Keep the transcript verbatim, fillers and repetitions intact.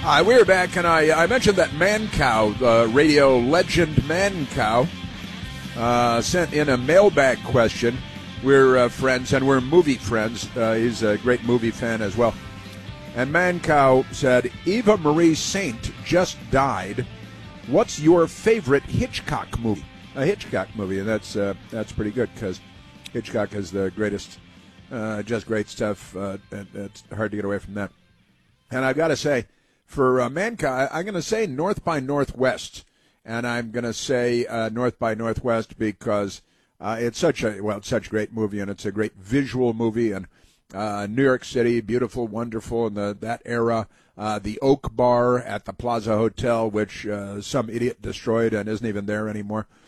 Hi, we're back, and I, I mentioned that Mancow, uh, radio legend Mancow, uh, sent in a mailbag question. We're uh, friends, and we're movie friends. Uh, he's a great movie fan as well. And Mancow said, Eva Marie Saint just died. What's your favorite Hitchcock movie? A Hitchcock movie, and that's uh, that's pretty good, because Hitchcock is the greatest, uh, just great stuff. Uh, and it's hard to get away from that. And I've got to say, for uh, Mancow, I'm going to say North by Northwest, and I'm going to say uh, North by Northwest because uh, it's such a well, it's such a great movie, and it's a great visual movie, and uh, New York City, beautiful, wonderful in the that era. Uh, the Oak Bar at the Plaza Hotel, which uh, some idiot destroyed and isn't even there anymore.